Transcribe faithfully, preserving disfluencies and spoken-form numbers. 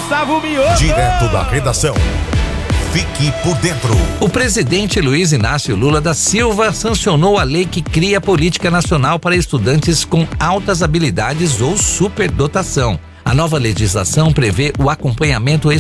Gustavo Mioto. Direto da redação. Fique por dentro. O presidente Luiz Inácio Lula da Silva sancionou a lei que cria a Política Nacional para Estudantes com Altas Habilidades ou Superdotação. A nova legislação prevê o acompanhamento